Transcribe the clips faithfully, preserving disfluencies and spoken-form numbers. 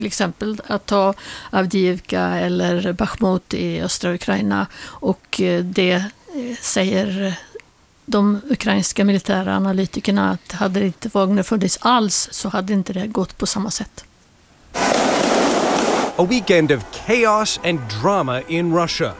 till exempel att ta Avdiivka eller Bachmut i östra Ukraina, och det säger de ukrainska militära analytikerna att hade inte Wagner funnits alls så hade inte det gått på samma sätt. A weekend of chaos and drama in Russia.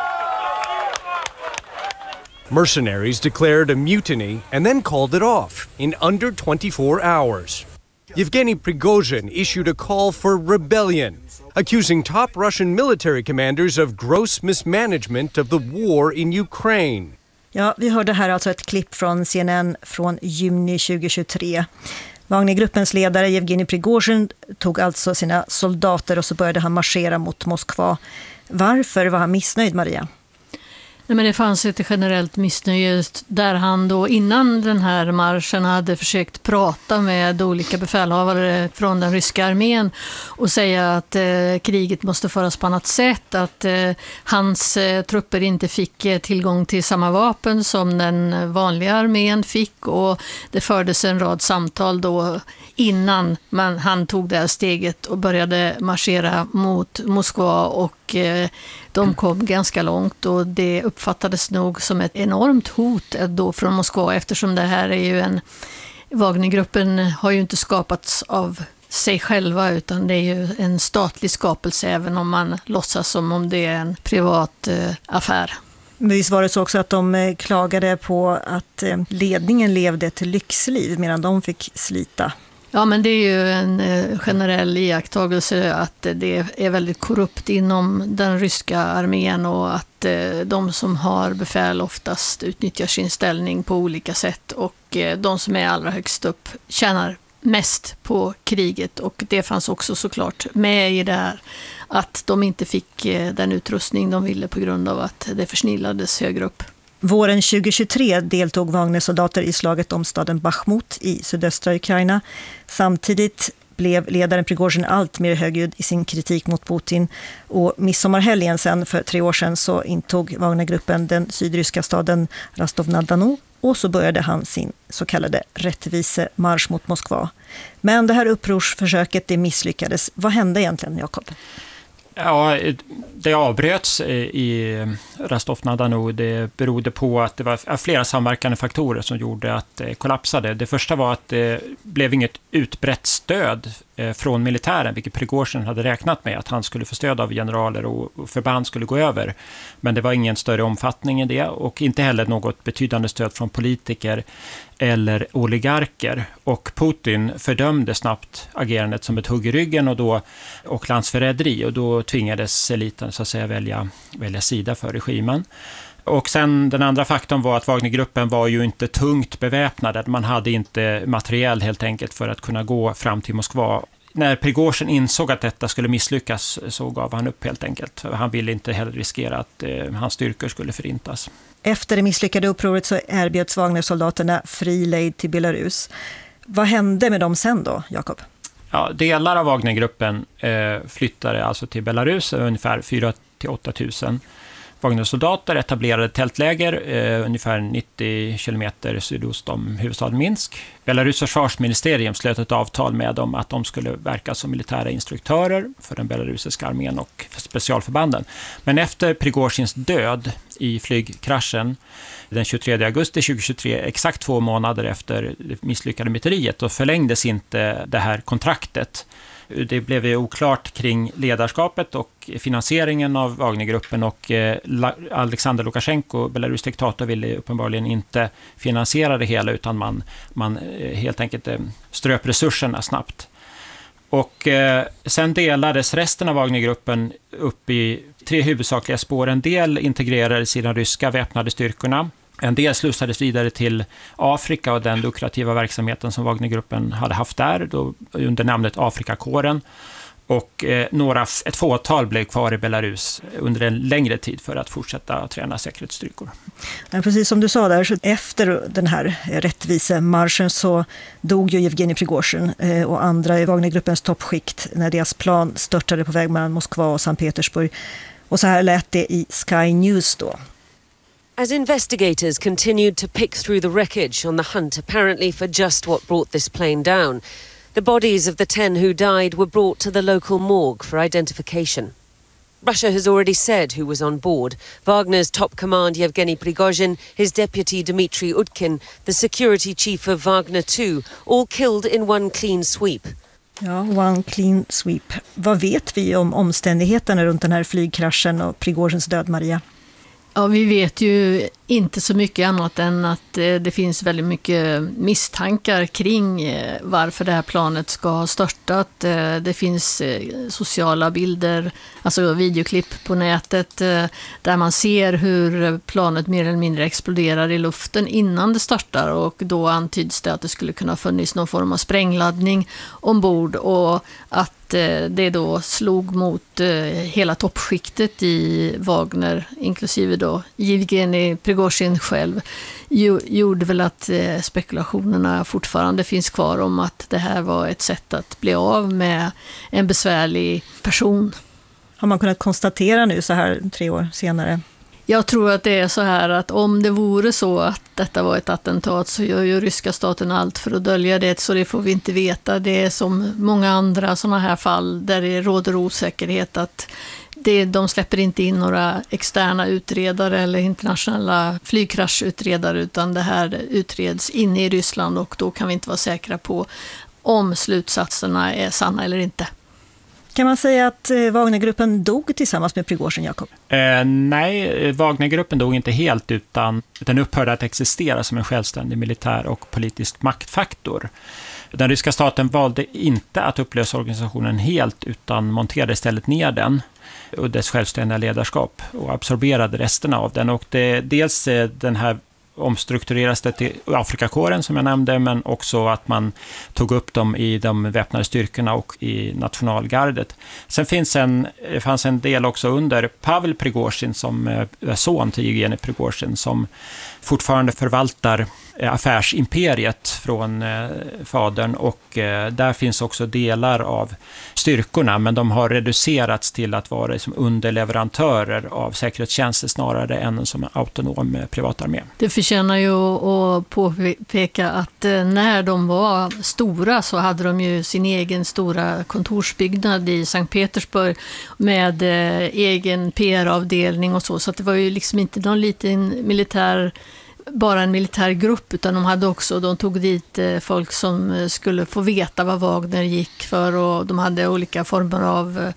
Mercenaries declared a mutiny and then called it off in under twenty-four hours. Yevgeny Prigozhin issued a call for rebellion, accusing top Russian military commanders of gross mismanagement of the war in Ukraine. Ja, vi hörde här alltså ett klipp från C N N från juni tjugohundratjugotre. Wagnergruppens ledare Yevgeny Prigozhin tog alltså sina soldater och så började han marschera mot Moskva. Varför var han missnöjd, Maria? Nej, men det fanns ett generellt missnöje där han då innan den här marschen hade försökt prata med olika befälhavare från den ryska armén och säga att eh, kriget måste föras på annat sätt, att eh, hans eh, trupper inte fick eh, tillgång till samma vapen som den vanliga armén fick, och det fördes en rad samtal då innan man, han tog det här steget och började marschera mot Moskva, och eh, de kom ganska långt och det uppfattades nog som ett enormt hot då från Moskva, eftersom det här är ju en... Wagnergruppen har ju inte skapats av sig själva utan det är ju en statlig skapelse, även om man låtsas som om det är en privat eh, affär. Men visst var det så också att de klagade på att ledningen levde ett lyxliv medan de fick slita? Ja, men det är ju en generell iakttagelse att det är väldigt korrupt inom den ryska armén och att de som har befäl oftast utnyttjar sin ställning på olika sätt, och de som är allra högst upp tjänar mest på kriget, och det fanns också såklart med i det här att de inte fick den utrustning de ville på grund av att det försnillades högre upp. Våren tjugohundratjugotre deltog Wagner-soldater i slaget om staden Bachmut i sydöstra Ukraina. Samtidigt blev ledaren Prigozhin allt mer högljudd i sin kritik mot Putin. Och midsommarhelgen sen för tre år sedan så intog Wagnergruppen den sydryska staden Rostov-na-Don, och så började han sin så kallade rättvisemarsch mot Moskva. Men det här upprorsförsöket det misslyckades. Vad hände egentligen, Jakob? Ja, det avbröts i Rostov-na-Don. Det berodde på att det var flera samverkande faktorer som gjorde att det kollapsade. Det första var att det blev inget utbrett stöd från militären, vilket Prigozhin hade räknat med, att han skulle få stöd av generaler och förband skulle gå över. Men det var ingen större omfattning i det, och inte heller något betydande stöd från politiker eller oligarker. Och Putin fördömde snabbt agerandet som ett hugg i ryggen och, då, och landsförräderi, och då tvingades eliten så att säga välja, välja sida för regimen. Och sen den andra faktorn var att Wagnergruppen var ju inte tungt beväpnade. Man hade inte materiell helt enkelt för att kunna gå fram till Moskva. När Prigozhin insåg att detta skulle misslyckas så gav han upp helt enkelt. Han ville inte heller riskera att eh, hans styrkor skulle förintas. Efter det misslyckade upproret så erbjöds Wagner-soldaterna fri lejd till Belarus. Vad hände med dem sen då, Jakob? Ja, delar av Wagnergruppen eh, flyttade alltså till Belarus, ungefär fyra till åtta tusen. Wagner-soldater etablerade tältläger eh, ungefär nittio kilometer sydost om huvudstaden Minsk. Belarus försvarsministerium slöt ett avtal med dem att de skulle verka som militära instruktörer för den belarusiska armén och för specialförbanden. Men efter Prigozhins död i flygkraschen den tjugotredje augusti tjugohundratjugotre, exakt två månader efter det misslyckade myteriet, då förlängdes inte det här kontraktet. Det blev ju oklart kring ledarskapet och finansieringen av Wagnergruppen, och Alexander Lukasjenko, Belarus diktator, ville uppenbarligen inte finansiera det hela, utan man, man helt enkelt ströp resurserna snabbt. Och eh, sen delades resten av Wagnergruppen upp i tre huvudsakliga spår. En del integrerades i de ryska väpnade styrkorna. En del slussades vidare till Afrika och den lukrativa verksamheten som Wagnergruppen hade haft där då, under namnet Afrikakåren. Och eh, några, ett fåtal blev kvar i Belarus under en längre tid för att fortsätta träna säkerhetsstyrkor. Ja, precis som du sa där, så efter den här rättvisemarschen så dog ju Yevgeny Prigozhin eh, och andra i Wagnergruppens toppskikt när deras plan störtade på väg mellan Moskva och Sankt Petersburg. Och så här lät det i Sky News då. As investigators continued to pick through the wreckage on the hunt apparently for just what brought this plane down, The bodies of the ten who died were brought to the local morgue for identification. Russia has already said who was on board. Wagner's top command Yevgeny Prigozhin, his deputy Dmitry Utkin, the security chief of Wagner two, all killed in one clean sweep. Ja, one clean sweep. Vad vet vi om omständigheterna runt den här flygkraschen och Prigozhins död, Maria? Ja, vi vet ju inte så mycket annat än att det finns väldigt mycket misstankar kring varför det här planet ska ha störtat. Det finns sociala bilder, alltså videoklipp på nätet där man ser hur planet mer eller mindre exploderar i luften innan det startar, och då antyds det att det skulle kunna ha funnits någon form av sprängladdning ombord och att det då slog mot hela toppskiktet i Wagner, inklusive då Yevgeny Prigozhin själv, gjorde väl att spekulationerna fortfarande finns kvar om att det här var ett sätt att bli av med en besvärlig person. Har man kunnat konstatera nu så här tre år senare? Jag tror att det är så här att om det vore så att detta var ett attentat så gör ju ryska staten allt för att dölja det, så det får vi inte veta. Det är som många andra sådana här fall där det råder osäkerhet, att det, de släpper inte in några externa utredare eller internationella flygkraschutredare, utan det här utreds inne i Ryssland, och då kan vi inte vara säkra på om slutsatserna är sanna eller inte. Kan man säga att Wagnergruppen dog tillsammans med Prigozhin, Jakob? Eh, nej, Wagnergruppen dog inte helt, utan den upphörde att existera som en självständig militär och politisk maktfaktor. Den ryska staten valde inte att upplösa organisationen helt, utan monterade istället ner den och dess självständiga ledarskap och absorberade resterna av den. Och det, dels den här omstruktureras det till Afrikakåren som jag nämnde, men också att man tog upp dem i de väpnade styrkorna och i nationalgardet. Sen finns en, det fanns en del också under Pavel Prigozhin, som är son till Yevgeny Prigozhin, som fortfarande förvaltar affärsimperiet från eh, fadern, och eh, där finns också delar av styrkorna, men de har reducerats till att vara som underleverantörer av säkerhetstjänster snarare än som en autonom eh, privatarmé. Det förtjänar ju att påpeka att eh, när de var stora så hade de ju sin egen stora kontorsbyggnad i Sankt Petersburg med eh, egen P R-avdelning och så, så att det var ju liksom inte någon liten militär bara en militär grupp, utan de hade också, de tog dit folk som skulle få veta vad Wagner gick för, och de hade olika former av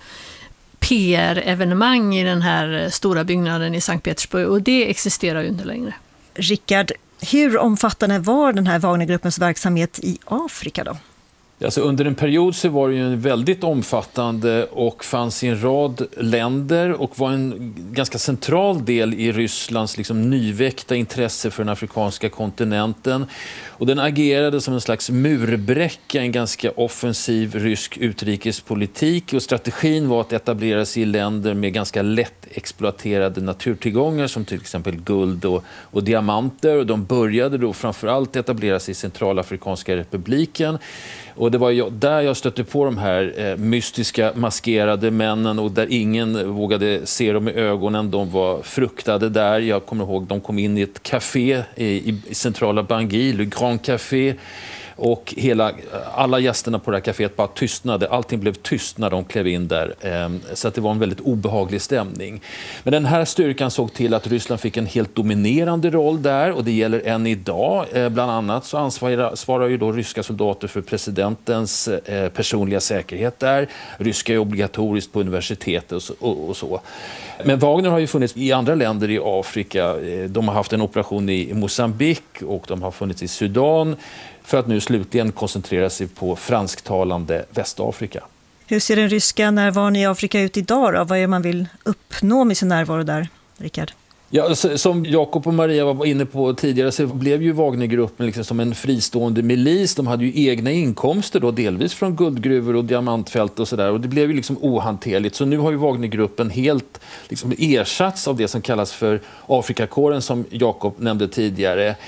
P R-evenemang i den här stora byggnaden i Sankt Petersburg, och det existerar ju inte längre. Rickard, hur omfattande var den här Wagnergruppens verksamhet i Afrika då? Alltså under en period så var det ju väldigt omfattande och fanns i en rad länder och var en ganska central del i Rysslands liksom nyväckta intresse för den afrikanska kontinenten. Och den agerade som en slags murbräcka, en ganska offensiv rysk utrikespolitik, och strategin var att etablera sig i länder med ganska lätt exploaterade naturtillgångar som till exempel guld och, och diamanter, och de började då framförallt etablera sig i Centralafrikanska republiken. Och det var ju där jag stötte på de här eh, mystiska maskerade männen, och där ingen vågade se dem i ögonen. De var fruktade där. Jag kommer ihåg, de kom in i ett café i, i, i centrala Bangui, Le Grand Café. Och hela, alla gästerna på det här kaféet bara tystnade. Allting blev tyst när de klev in där. Så att det var en väldigt obehaglig stämning. Men den här styrkan såg till att Ryssland fick en helt dominerande roll där. Och det gäller än idag. Bland annat så ansvarar, svarar ju då ryska soldater för presidentens personliga säkerhet där. Ryska är obligatoriskt på universitetet och så. Och så. Men Wagner har ju funnits i andra länder i Afrika. De har haft en operation i Mosambik och de har funnits i Sudan, för att nu slutligen koncentrera sig på fransktalande Västafrika. Hur ser den ryska närvaron i Afrika ut idag då? Vad är det man vill uppnå med sin närvaro där, Rickard? Ja, som Jakob och Maria var inne på tidigare, så blev ju Wagnergruppen liksom som en fristående milis. De hade ju egna inkomster då, delvis från guldgruvor och diamantfält och sådär. Och det blev ju liksom ohanterligt. Så nu har ju Wagnergruppen helt liksom ersatts av det som kallas för Afrikakåren, som Jakob nämnde tidigare.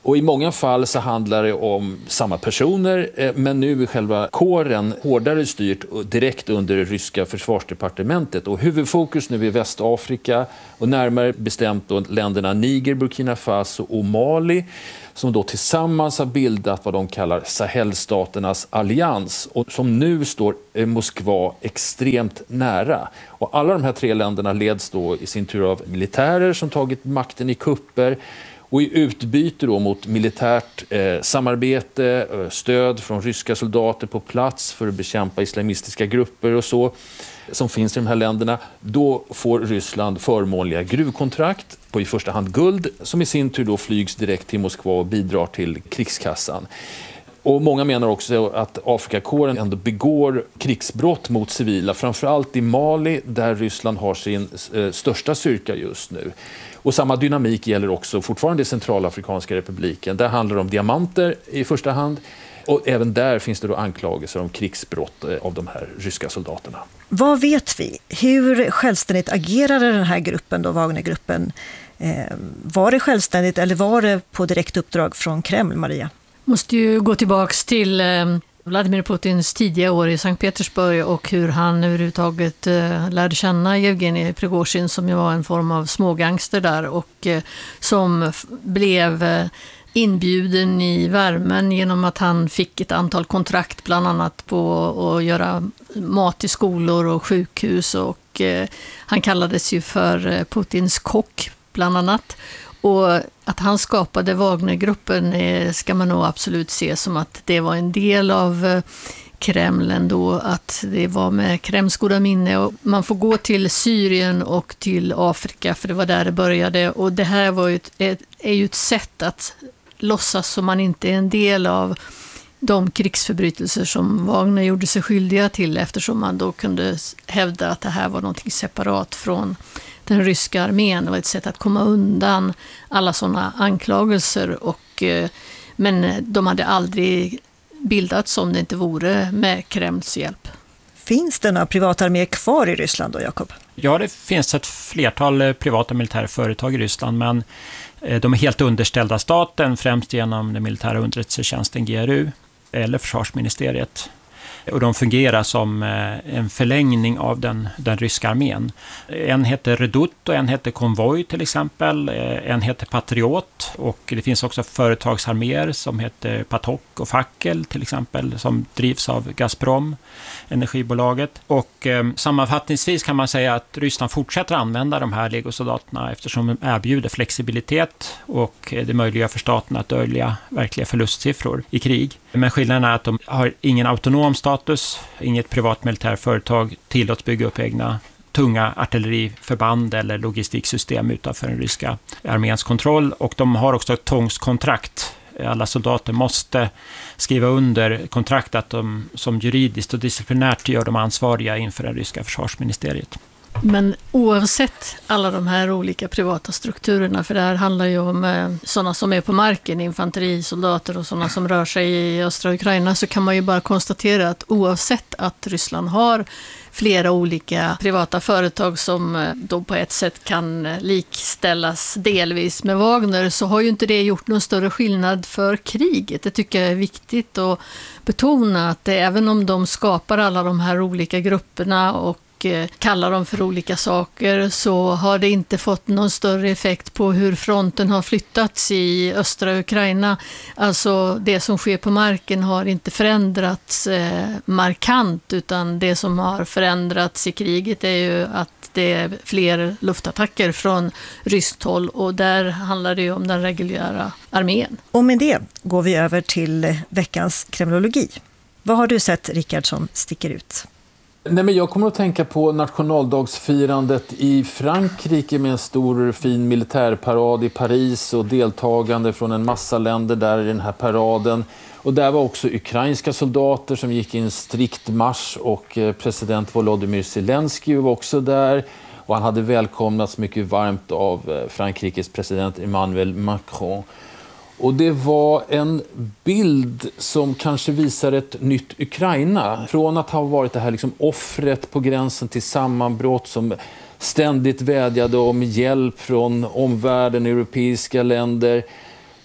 Och i många fall så handlar det om samma personer, men nu är själva kåren hårdare styrt direkt under det ryska försvarsdepartementet. Och huvudfokus nu är Västafrika och närmare bestämt då länderna Niger, Burkina Faso och Mali, som då tillsammans har bildat vad de kallar Sahelstaternas allians och som nu står Moskva extremt nära. Och alla de här tre länderna leds då i sin tur av militärer som tagit makten i kupper. Och i utbyte då mot militärt eh, samarbete, eh, stöd från ryska soldater på plats för att bekämpa islamistiska grupper och så som finns i de här länderna, då får Ryssland förmånliga gruvkontrakt på i första hand guld som i sin tur då flygs direkt till Moskva och bidrar till krigskassan. Och många menar också att Afrikakåren ändå begår krigsbrott mot civila, framförallt i Mali där Ryssland har sin eh, största styrka just nu. Och samma dynamik gäller också fortfarande i Centralafrikanska republiken. Där handlar det om diamanter i första hand. Och även där finns det då anklagelser om krigsbrott av de här ryska soldaterna. Vad vet vi? Hur självständigt agerade den här gruppen, då Wagnergruppen? Eh, var det självständigt eller var det på direkt uppdrag från Kreml, Maria? Måste ju gå tillbaks till eh, Vladimir Putins tidiga år i Sankt Petersburg och hur han överhuvudtaget eh, lärde känna Yevgeni Prigozhin som ju var en form av smågangster där och eh, som f- blev eh, inbjuden i värmen genom att han fick ett antal kontrakt bland annat på att göra mat i skolor och sjukhus och eh, han kallades ju för eh, Putins kock bland annat. Och att han skapade Wagnergruppen eh, ska man nog absolut se som att det var en del av eh, Kreml ändå, att det var med Kremls goda minne. Och man får gå till Syrien och till Afrika för det var där det började. Och det här var ju ett, ett, är ju ett sätt att låtsas som man inte är en del av de krigsförbrytelser som Wagner gjorde sig skyldiga till eftersom man då kunde hävda att det här var något separat från den ryska armén. Det var ett sätt att komma undan alla sådana anklagelser. Och, men de hade aldrig bildats om det inte vore med Kremls hjälp. Finns det några privatarméer kvar i Ryssland då, Jakob? Ja, det finns ett flertal privata militära företag i Ryssland, men de är helt underställda staten, främst genom den militära underrättelsetjänsten G R U eller försvarsministeriet. Och de fungerar som en förlängning av den, den ryska armén. En heter Redut och en heter Konvoj till exempel. En heter Patriot och det finns också företagsarméer som heter Patok och Fackel till exempel som drivs av Gazprom, energibolaget. Och eh, sammanfattningsvis kan man säga att Ryssland fortsätter använda de här legosoldaterna eftersom de erbjuder flexibilitet och det möjliggör för staten att dölja verkliga förlustsiffror i krig. Men skillnaden är att de har ingen autonom status, inget privat militärföretag tillåts bygga upp egna tunga artilleriförband eller logistiksystem utanför den ryska arméns kontroll. Och de har också ett tvångskontrakt. Alla soldater måste skriva under kontrakt att de som juridiskt och disciplinärt gör de ansvariga inför det ryska försvarsministeriet. Men oavsett alla de här olika privata strukturerna, för det här handlar ju om eh, sådana som är på marken, infanterisoldater och sådana som rör sig i östra Ukraina, så kan man ju bara konstatera att oavsett att Ryssland har flera olika privata företag som då på ett sätt kan likställas delvis med Wagner, så har ju inte det gjort någon större skillnad för kriget. Det tycker jag är viktigt att betona, att det, även om de skapar alla de här olika grupperna och kallar dem för olika saker, så har det inte fått någon större effekt på hur fronten har flyttats i östra Ukraina. Alltså det som sker på marken har inte förändrats eh, markant, utan det som har förändrats i kriget är ju att det är fler luftattacker från ryskt håll, och där handlar det ju om den reguljära armén. Och med det går vi över till veckans kremlologi. Vad har du sett, Rickard, som sticker ut? Nej, men jag kommer att tänka på nationaldagsfirandet i Frankrike med en stor fin militärparad i Paris och deltagande från en massa länder där i den här paraden. Och där var också ukrainska soldater som gick i en strikt marsch, och president Volodymyr Zelensky var också där. Och han hade välkomnats mycket varmt av Frankrikes president Emmanuel Macron. Och det var en bild som kanske visar ett nytt Ukraina. Från att ha varit det här liksom offret på gränsen till sammanbrott som ständigt vädjade om hjälp från omvärlden, europeiska länder,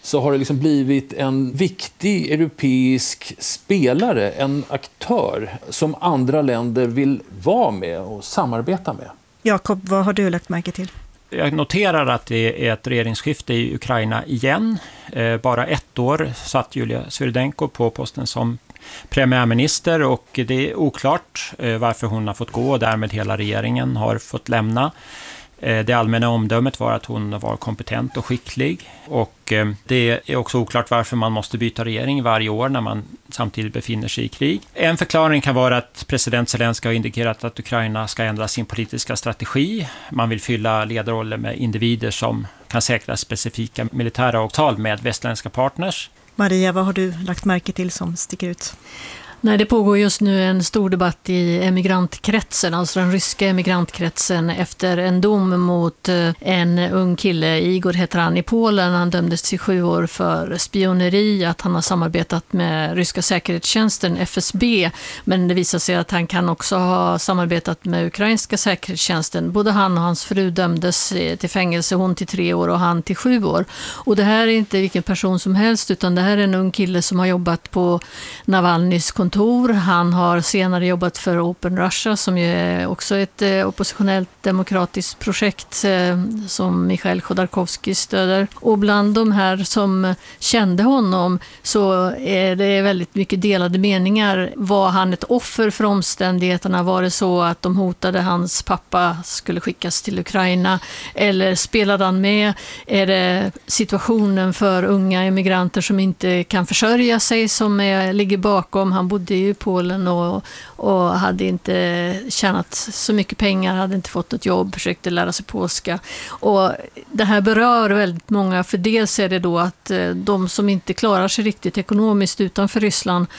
så har det liksom blivit en viktig europeisk spelare, en aktör som andra länder vill vara med och samarbeta med. Jakob, vad har du lagt märke till? Jag noterar att det är ett regeringsskifte i Ukraina igen. Eh, bara ett år satt Julia Svyrydenko på posten som premiärminister och det är oklart eh, varför hon har fått gå och därmed hela regeringen har fått lämna. Eh, det allmänna omdömet var att hon var kompetent och skicklig och eh, det är också oklart varför man måste byta regering varje år när man samtidigt befinner sig i krig. En förklaring kan vara att president Zelenskyj har indikerat att Ukraina ska ändra sin politiska strategi. Man vill fylla ledarroller med individer som kan säkra specifika militära avtal med västländska partners. Maria, vad har du lagt märke till som sticker ut? Nej, det pågår just nu en stor debatt i emigrantkretsen, alltså den ryska emigrantkretsen, efter en dom mot en ung kille, Igor heter han, i Polen. Han dömdes till sju år för spioneri, att han har samarbetat med ryska säkerhetstjänsten F S B, men det visar sig att han kan också ha samarbetat med ukrainska säkerhetstjänsten. Både han och hans fru dömdes till fängelse, hon till tre år och han till sju år. Och det här är inte vilken person som helst, utan det här är en ung kille som har jobbat på Navalnys kontor. Han har senare jobbat för Open Russia som ju är också ett eh, oppositionellt demokratiskt projekt eh, som Mikhail Khodorkovsky stöder. Och bland de här som kände honom så är det väldigt mycket delade meningar. Var han ett offer för omständigheterna? Var det så att de hotade hans pappa skulle skickas till Ukraina? Eller spelade han med? Är det situationen för unga emigranter som inte kan försörja sig som är, ligger bakom? Han bodde i Polen och, och hade inte tjänat så mycket pengar, hade inte fått ett jobb, försökte lära sig polska. Och det här berör väldigt många, för dels är det då att de som inte klarar sig riktigt ekonomiskt utanför Ryssland,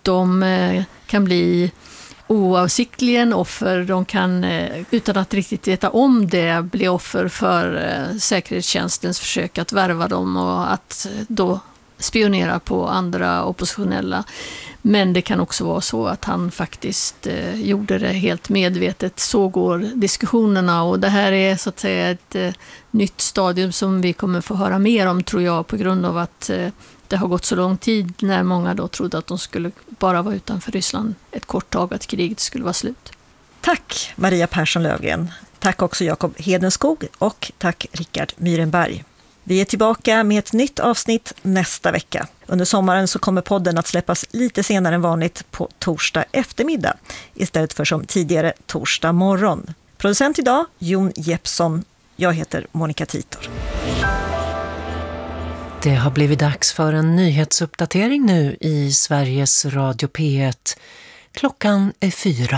de kan bli oavsiktligen offer, de kan utan att riktigt veta om det bli offer för säkerhetstjänstens försök att värva dem och att då spionera på andra oppositionella. Men det kan också vara så att han faktiskt eh, gjorde det helt medvetet. Så går diskussionerna och det här är så att säga ett eh, nytt stadium som vi kommer få höra mer om, tror jag, på grund av att eh, det har gått så lång tid när många då trodde att de skulle bara vara utanför Ryssland ett kort tag, att kriget skulle vara slut. Tack Maria Persson Löfgren. Tack också Jakob Hedenskog och tack Rickard Myrenberg. Vi är tillbaka med ett nytt avsnitt nästa vecka. Under sommaren så kommer podden att släppas lite senare än vanligt på torsdag eftermiddag istället för som tidigare torsdag morgon. Producent idag, Jon Jeppsson. Jag heter Monica Titor. Det har blivit dags för en nyhetsuppdatering nu i Sveriges Radio P ett. Klockan är fyra.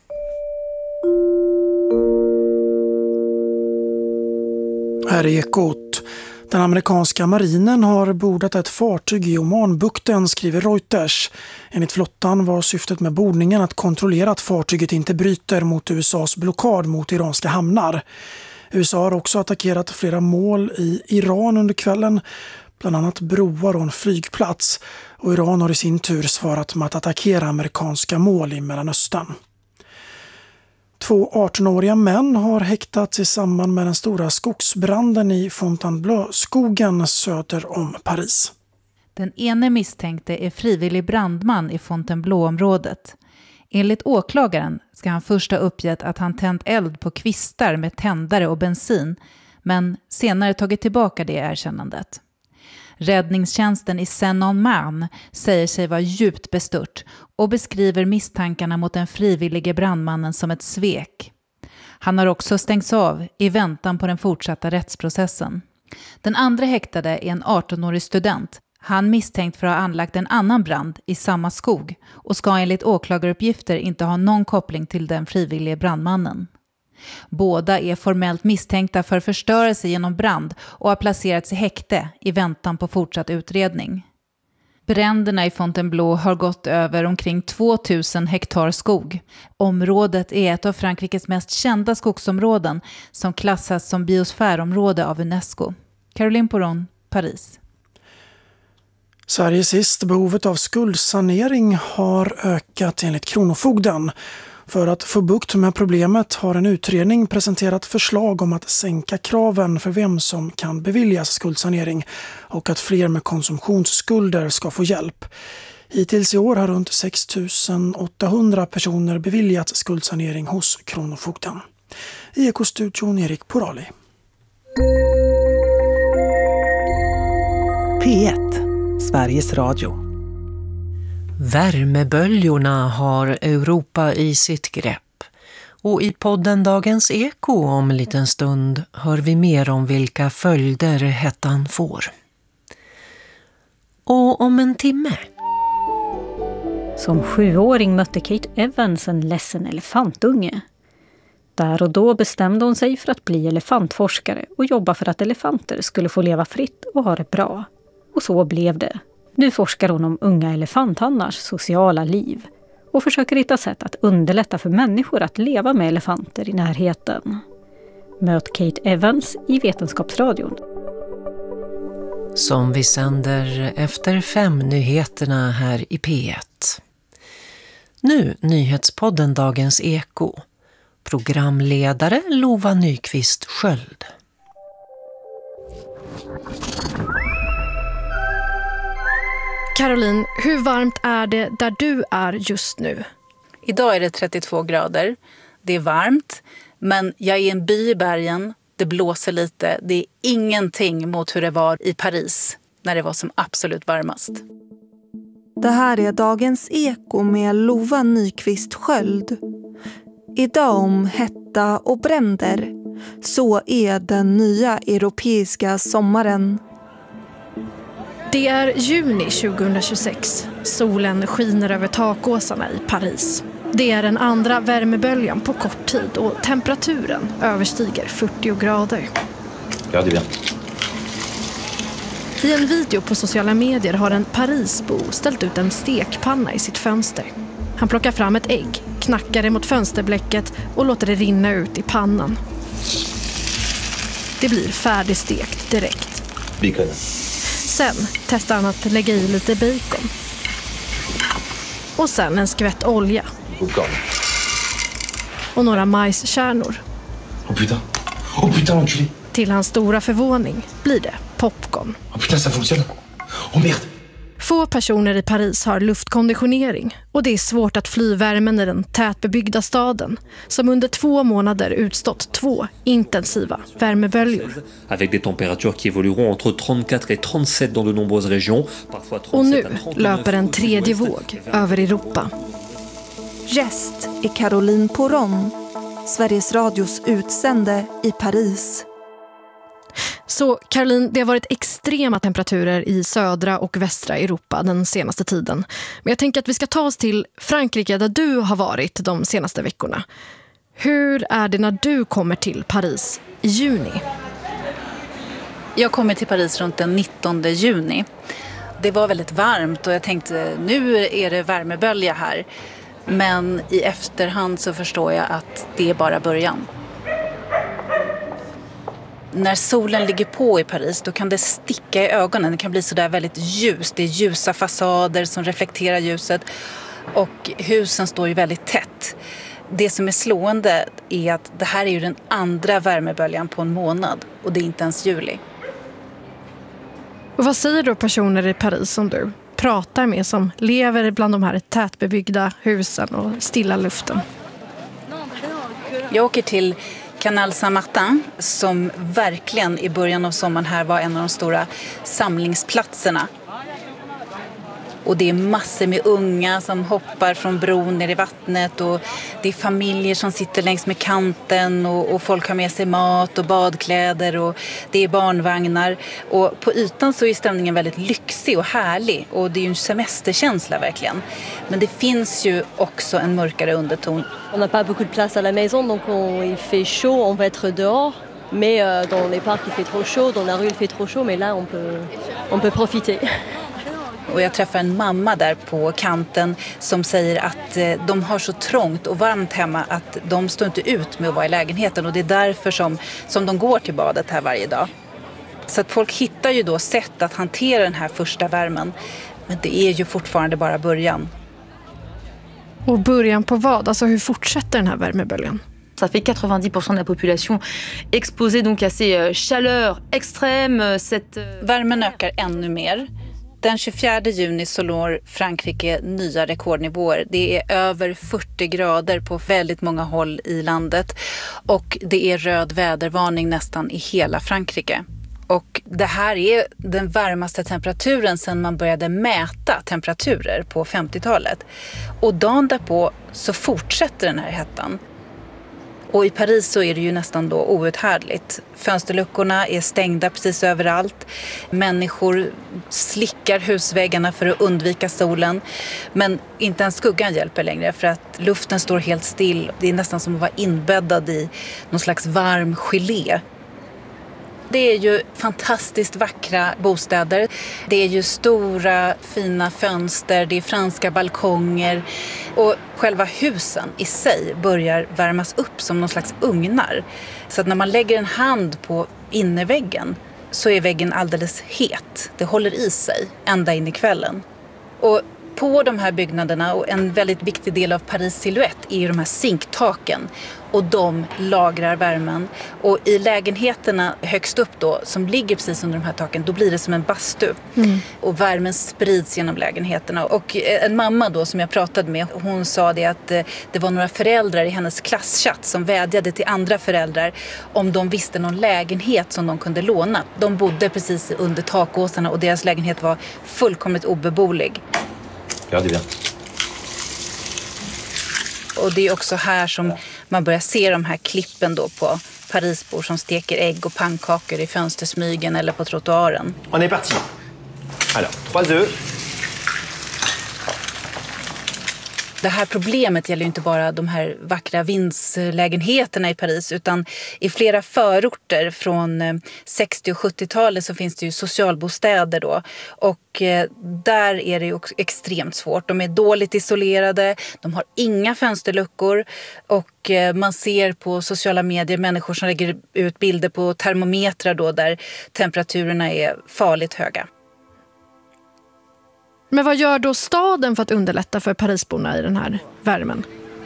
Här är Ekot. Den amerikanska marinen har bordat ett fartyg i Omanbukten, skriver Reuters. Enligt flottan var syftet med bordningen att kontrollera att fartyget inte bryter mot U S A:s blockad mot iranska hamnar. U S A har också attackerat flera mål i Iran under kvällen, bland annat broar och en flygplats. Och Iran har i sin tur svarat med att attackera amerikanska mål i Mellanöstern. Två arton-åriga män har häktats i samband med den stora skogsbranden i Fontainebleau-skogen söder om Paris. Den ene misstänkte är frivillig brandman i Fontainebleau-området. Enligt åklagaren ska han först ha uppgett att han tänt eld på kvistar med tändare och bensin, men senare tagit tillbaka det erkännandet. Räddningstjänsten i Seine-en-Marne säger sig vara djupt bestört och beskriver misstankarna mot den frivillige brandmannen som ett svek. Han har också stängts av i väntan på den fortsatta rättsprocessen. Den andra häktade är en arton-årig student. Han misstänkt för att ha anlagt en annan brand i samma skog och ska enligt åklagaruppgifter inte ha någon koppling till den frivillige brandmannen. Båda är formellt misstänkta för förstörelse genom brand och har placerats i häkte i väntan på fortsatt utredning. Bränderna i Fontainebleau har gått över omkring tvåtusen hektar skog. Området är ett av Frankrikes mest kända skogsområden som klassas som biosfärområde av UNESCO. Caroline Poron, Paris. Sverige sist. Behovet av skuldsanering har ökat enligt Kronofogden. För att få bukt med problemet har en utredning presenterat förslag om att sänka kraven för vem som kan beviljas skuldsanering och att fler med konsumtionsskulder ska få hjälp. Hittills i år har runt sex tusen åttahundra personer beviljats skuldsanering hos Kronofogden. I Ekostudion Erik Porali. P ett, Sveriges Radio. Värmeböljorna har Europa i sitt grepp. Och i podden Dagens Eko om en liten stund hör vi mer om vilka följder hettan får. Och om en timme. Som sjuåring mötte Kate Evans en ledsen elefantunge. Där och då bestämde hon sig för att bli elefantforskare och jobba för att elefanter skulle få leva fritt och ha det bra. Och så blev det. Nu forskar hon om unga elefanthannars sociala liv och försöker hitta sätt att underlätta för människor att leva med elefanter i närheten. Möt Kate Evans i Vetenskapsradion. Som vi sänder efter fem nyheterna här i P ett. Nu nyhetspodden Dagens Eko. Programledare Lova Nyqvist Sköld. Caroline, hur varmt är det där du är just nu? Idag är det trettiotvå grader. Det är varmt, men jag är i en by i bergen. Det blåser lite. Det är ingenting mot hur det var i Paris när det var som absolut varmast. Det här är Dagens Eko med Lova Nyqvist Sköld. Idag om hetta och bränder. Så är den nya europeiska sommaren. Det är juni tjugohundratjugosex. Solen skiner över takåsarna i Paris. Det är den andra värmeböljan på kort tid och temperaturen överstiger fyrtio grader. Ja, det är. I en video på sociala medier har en Parisbo ställt ut en stekpanna i sitt fönster. Han plockar fram ett ägg, knackar det mot fönsterblecket och låter det rinna ut i pannan. Det blir färdigstekt direkt. Bacon. Sen testar han att lägga i lite bacon. Och sen en skvätt olja. Bacon. Och några majskärnor. Oh putain. Oh putain, enculé. Till hans stora förvåning blir det popcorn. Oh putain, ça fonctionne. Oh merde. Få personer i Paris har luftkonditionering och det är svårt att fly värmen i den tätbebyggda staden som under två månader utstått två intensiva värmeböljor. Avec des températures qui évolueront entre trente-quatre et trente-sept dans de nombreuses régions, parfois Och nu löper en tredje våg över Europa. Gäst är Caroline Poron, Sveriges Radios utsände i Paris. Så Caroline, det har varit extrema temperaturer i södra och västra Europa den senaste tiden. Men jag tänker att vi ska ta oss till Frankrike där du har varit de senaste veckorna. Hur är det när du kommer till Paris i juni? Jag kommer till Paris runt den nittonde juni. Det var väldigt varmt och jag tänkte nu är det värmebölja här. Men i efterhand så förstår jag att det är bara början. När solen ligger på i Paris då kan det sticka i ögonen. Det kan bli så där väldigt ljust. Det är ljusa fasader som reflekterar ljuset. Och husen står ju väldigt tätt. Det som är slående är att det här är ju den andra värmeböljan på en månad. Och det är inte ens juli. Och vad säger då personer i Paris som du pratar med som lever bland de här tätbebyggda husen och stilla luften? Jag åker till Canal Saint-Martin som verkligen i början av sommaren här var en av de stora samlingsplatserna. Och det är massor med unga som hoppar från bron ner i vattnet och det är familjer som sitter längs med kanten och, och folk har med sig mat och badkläder och det är barnvagnar. Och på ytan så är stämningen väldigt lyxig och härlig och det är ju en semesterkänsla verkligen. Men det finns ju också en mörkare underton. On n'a pas beaucoup de place à la maison donc on, il fait chaud, on va être dehors. Mais euh, dans les parcs il fait trop chaud, dans la rue il fait trop chaud mais là on peut, on peut profiter. Och jag träffar en mamma där på kanten som säger att de har så trångt och varmt hemma att de står inte ut med att vara i lägenheten. Och det är därför som, som de går till badet här varje dag. Så att folk hittar ju då sätt att hantera den här första värmen. Men det är ju fortfarande bara början. Och början på vad? Alltså hur fortsätter den här värmeböljan? Ça fait quatre-vingt-dix pour cent de la population exposée donc à ces chaleurs extrêmes. Cette... Värmen ökar ännu mer. Den tjugofjärde juni så når Frankrike nya rekordnivåer. Det är över fyrtio grader på väldigt många håll i landet. Och det är röd vädervarning nästan i hela Frankrike. Och det här är den varmaste temperaturen sedan man började mäta temperaturer på femtiotalet. Och dagen därpå så fortsätter den här hettan. Och i Paris så är det ju nästan då outhärdligt. Fönsterluckorna är stängda precis överallt. Människor slickar husväggarna för att undvika solen. Men inte ens skuggan hjälper längre för att luften står helt still. Det är nästan som att vara inbäddad i någon slags varm gelé. Det är ju fantastiskt vackra bostäder. Det är ju stora, fina fönster, det är franska balkonger. Och själva husen i sig börjar värmas upp som någon slags ugnar. Så att när man lägger en hand på innerväggen så är väggen alldeles het. Det håller i sig ända in i kvällen. Och på de här byggnaderna, och en väldigt viktig del av Paris silhuett, är ju de här zinktaken. Och de lagrar värmen. Och i lägenheterna högst upp då, som ligger precis under de här taken, då blir det som en bastu. Mm. Och värmen sprids genom lägenheterna. Och en mamma då som jag pratade med, hon sa det att det var några föräldrar i hennes klasschatt som vädjade till andra föräldrar om de visste någon lägenhet som de kunde låna. De bodde precis under takåsarna och deras lägenhet var fullkomligt obeboelig. Ja, det är det. Och det är också här som man börjar se de här klippen då på Parisbor som steker ägg och pannkakor i fönstersmygen eller på trottoaren. On est parti. Alors, trois œufs. Det här problemet gäller ju inte bara de här vackra vindslägenheterna i Paris, utan i flera förorter från sextio- och sjuttiotalet så finns det ju socialbostäder då. Och där är det ju extremt svårt. De är dåligt isolerade, de har inga fönsterluckor och man ser på sociala medier människor som lägger ut bilder på termometrar då där temperaturerna är farligt höga. Men vad gör då staden för att underlätta för Parisborna i den här värmen?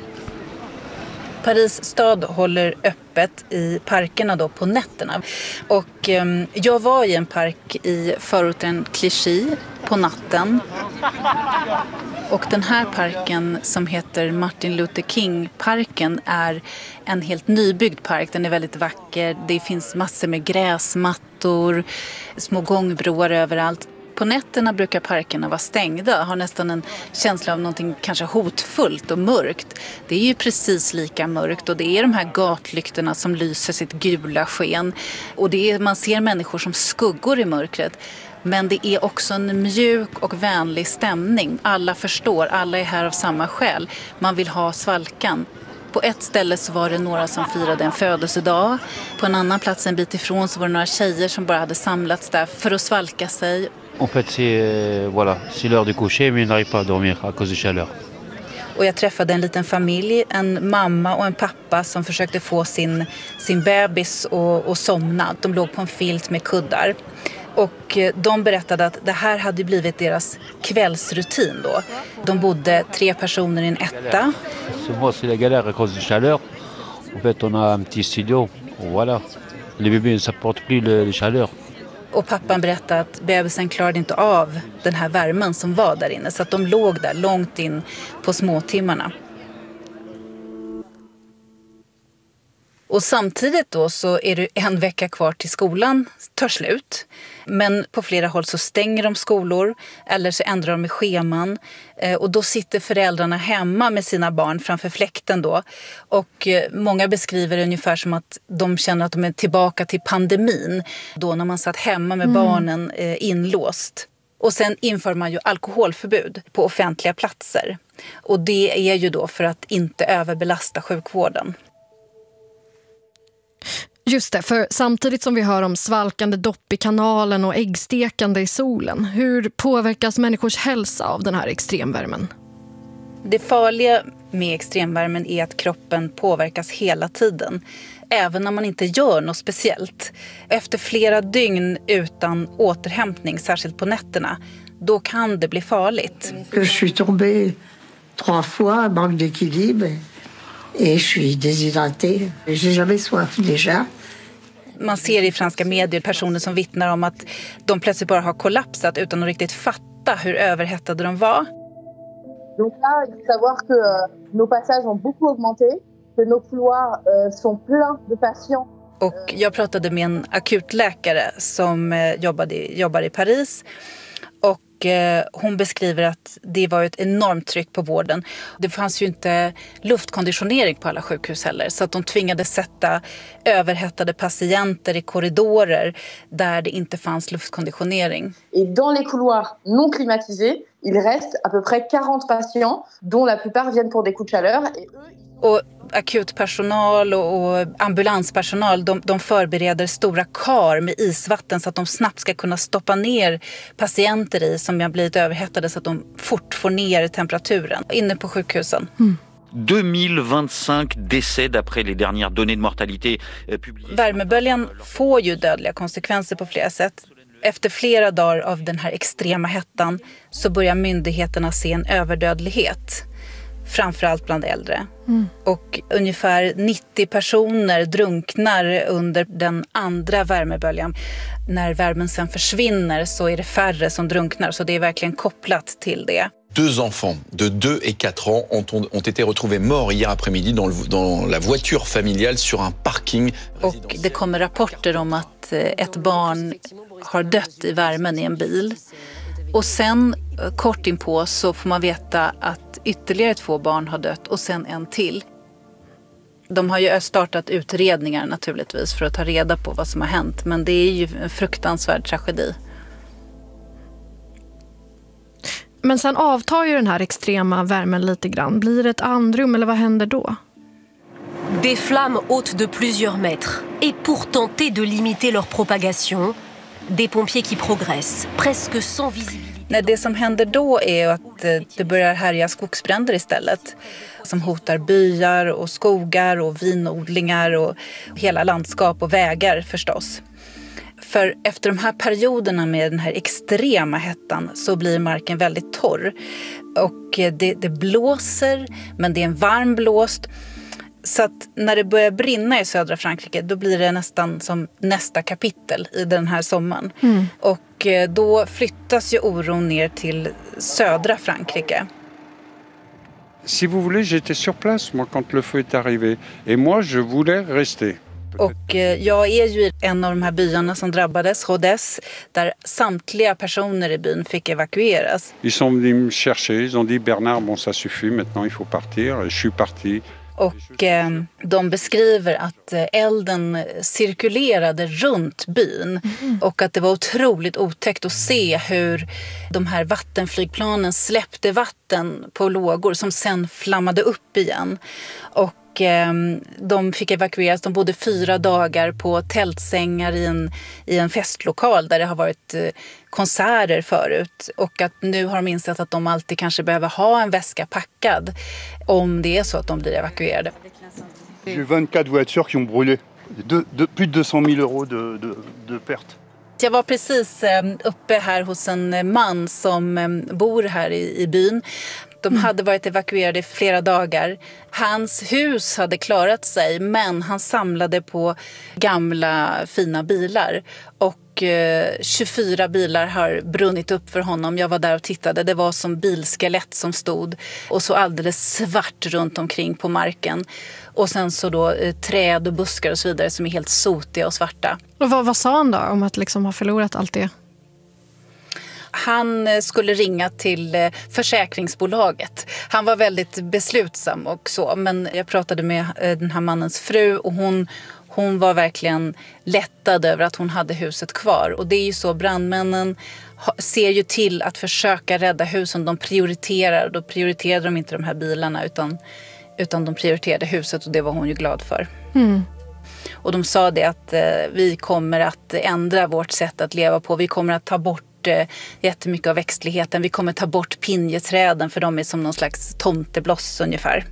Paris stad håller öppet i parkerna då på nätterna. Och eh, jag var i en park i förorten Clichy på natten. Och den här parken som heter Martin Luther King-parken är en helt nybyggd park. Den är väldigt vacker. Det finns massor med gräsmattor, små gångbroar överallt. På nätterna brukar parkerna vara stängda, har nästan en känsla av någonting kanske hotfullt och mörkt. Det är ju precis lika mörkt och det är de här gatlyktorna som lyser sitt gula sken. Och det är, man ser människor som skuggor i mörkret. Men det är också en mjuk och vänlig stämning. Alla förstår, alla är här av samma skäl. Man vill ha svalkan. På ett ställe så var det några som firade en födelsedag. På en annan plats en bit ifrån så var det några tjejer som bara hade samlats där för att svalka sig. En fait, c'est voilà, c'est l'heure du coucher, mais ils n'arrivent pas à dormir à cause de chaleur. Och jag träffade en liten familj, en mamma och en pappa som försökte få sin, sin bebis och, och somna. De låg på en filt med kuddar. Och de berättade att det här hade blivit deras kvällsrutin då. De bodde tre personer i en etta. Moi, c'est la galère à cause de chaleur. En fait, on a un petit studio. Voilà. Les bébés ne supportent plus le, le chaleur. Och pappan berättade att bebisen klarade inte av den här värmen som var där inne. Så att de låg där långt in på småtimmarna. Och samtidigt då så är det en vecka kvar till skolan tar slut. Men på flera håll så stänger de skolor eller så ändrar de i scheman. Och då sitter föräldrarna hemma med sina barn framför fläkten då. Och många beskriver det ungefär som att de känner att de är tillbaka till pandemin. Då när man satt hemma med mm. barnen inlåst. Och sen inför man ju alkoholförbud på offentliga platser. Och det är ju då för att inte överbelasta sjukvården. Just det, för samtidigt som vi hör om svalkande dopp i kanalen och äggstekande i solen, hur påverkas människors hälsa av den här extremvärmen? Det farliga med extremvärmen är att kroppen påverkas hela tiden, även när man inte gör något speciellt. Efter flera dygn utan återhämtning, särskilt på nätterna, då kan det bli farligt. Je suis tombée trois fois, manque d'équilibre. Et je suis déshydratée. J'ai jamais soif déjà. Man ser i franska medier personer som vittnar om att de plötsligt bara har kollapsat utan att riktigt fatta hur överhettade de var. Donc là, il faut savoir que euh, nos passages ont beaucoup augmenté, que nos couloirs euh, sont pleins de patients. Och jag pratade med en akutläkare som eh, jobbade, jobbar i Paris. Och eh, hon beskriver att det var ett enormt tryck på vården. Det fanns ju inte luftkonditionering på alla sjukhus heller. Så att de tvingade sätta överhettade patienter i korridorer där det inte fanns luftkonditionering. Et dans les couloirs non climatisés, il reste à peu près quarante patients, dont la plupart viennent pour des coups de chaleur. Et eux... Och akutpersonal och ambulanspersonal, de, de förbereder stora kar med isvatten så att de snabbt ska kunna stoppa ner patienter i som har blivit överhettade så att de fort får ner temperaturen inne på sjukhusen. Mm. deux mille vingt-cinq décès d'après les dernières données de mortalité publiées. Värmeböljan får ju dödliga konsekvenser på flera sätt. Efter flera dagar av den här extrema hettan så börjar myndigheterna se en överdödlighet. Framförallt bland äldre. Mm. Och ungefär nittio personer drunknar under den andra värmeböljan. När värmen sen försvinner så är det färre som drunknar, så det är verkligen kopplat till det. Deux enfants de deux et quatre ans ont, ont été retrouvés morts hier après-midi dans, le, dans la voiture familiale sur un parking. Och det kommer rapporter om att ett barn har dött i värmen i en bil. Och sen kort inpå så får man veta att ytterligare två barn har dött och sen en till. De har ju startat utredningar naturligtvis för att ta reda på vad som har hänt. Men det är ju en fruktansvärd tragedi. Men sen avtar ju den här extrema värmen lite grann. Blir det ett andrum eller vad händer då? Des flammes hautes de plusieurs mètres. Et pour tenter de limiter leur propagation, des pompiers qui progressent, presque sans visibilité. Nej, det som händer då är att det börjar härja skogsbränder istället. Som hotar byar och skogar och vinodlingar och hela landskap och vägar förstås. För efter de här perioderna med den här extrema hettan så blir marken väldigt torr. Och det, det blåser, men det är en varm blåst. Så att när det börjar brinna i södra Frankrike då blir det nästan som nästa kapitel i den här sommaren. Mm. Och då flyttas ju oron ner till södra Frankrike. Si vous voulez, j'étais sur place moi quand le feu est arrivé et moi je voulais rester. Och jag är ju i en av de här byarna som drabbades, Rodez, där samtliga personer i byn fick evakueras. Ils sont venus me chercher, ils ont dit Bernard, bon ça suffit, maintenant il faut partir. Je suis parti. Och eh, de beskriver att elden cirkulerade runt byn mm. och att det var otroligt otäckt att se hur de här vattenflygplanen släppte vatten på lågor som sen flammade upp igen. Och eh, de fick evakueras, de bodde fyra dagar på tältsängar i en, i en festlokal där det har varit eh, konserter förut. Och att nu har de insett att de alltid kanske behöver ha en väska packad om det är så att de blir evakuerade. J'ai vingt-quatre voitures qui ont brûlé. De, de, plus de deux cent mille euros de, de, de perte. Jag var precis uppe här hos en man som bor här i, i byn. De hade varit evakuerade i flera dagar. Hans hus hade klarat sig, men han samlade på gamla fina bilar. Och eh, tjugofyra bilar har brunnit upp för honom. Jag var där och tittade. Det var som bilskelett som stod. Och så alldeles svart runt omkring på marken. Och sen så då eh, träd och buskar och så vidare som är helt sotiga och svarta. Och vad, vad sa han då om att liksom ha förlorat allt det? Han skulle ringa till försäkringsbolaget. Han var väldigt beslutsam och så. Men jag pratade med den här mannens fru och hon, hon var verkligen lättad över att hon hade huset kvar. Och det är ju så, brandmännen ser ju till att försöka rädda husen. De prioriterar, då prioriterade de inte de här bilarna utan, utan de prioriterade huset och det var hon ju glad för. Mm. Och de sa det att eh, vi kommer att ändra vårt sätt att leva på. Vi kommer att ta bort jättemycket av växtligheten. Vi kommer ta bort pinjeträden för de är som någon slags tomtebloss ungefär.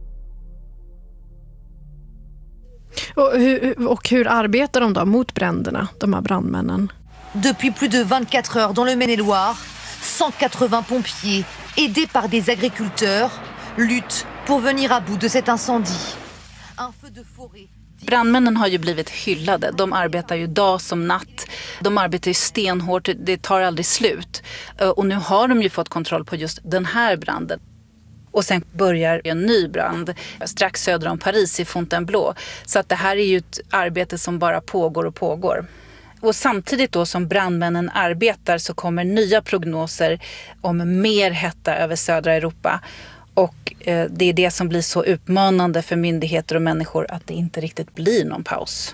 Och hur, och hur arbetar de då mot bränderna, de här brandmännen? Depuis plus de vingt-quatre heures dans le Maine-et-Loire, cent quatre-vingts pompiers aidés par des agriculteurs lutte pour venir à bout de cet incendie. Un feu de forêt. Brandmännen har ju blivit hyllade. De arbetar ju dag som natt. De arbetar ju stenhårt. Det tar aldrig slut. Och nu har de ju fått kontroll på just den här branden. Och sen börjar en ny brand strax söder om Paris i Fontainebleau. Så att det här är ju ett arbete som bara pågår och pågår. Och samtidigt då som brandmännen arbetar så kommer nya prognoser om mer hetta över södra Europa. Och eh, det är det som blir så utmanande för myndigheter och människor att det inte riktigt blir någon paus.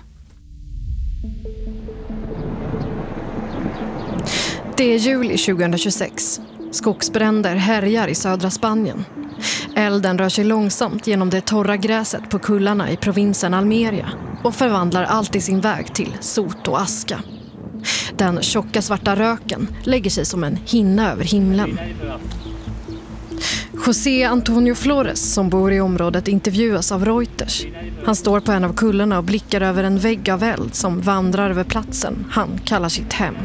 Det är juli tjugohundratjugosex. Skogsbränder härjar i södra Spanien. Elden rör sig långsamt genom det torra gräset på kullarna i provinsen Almeria och förvandlar allt i sin väg till sot och aska. Den tjocka svarta röken lägger sig som en hinna över himlen. José Antonio Flores som bor i området intervjuas av Reuters. Han står på en av kullarna och blickar över en vägg av eld som vandrar över platsen han kallar sitt hem.